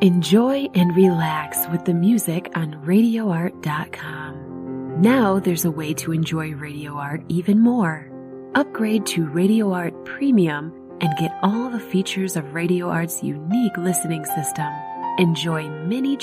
Enjoy and relax with the music on RadioArt.com. Now there's a way to enjoy Radio Art even more. Upgrade to Radio Art Premium and get all the features of Radio Art's unique listening system. Enjoy mini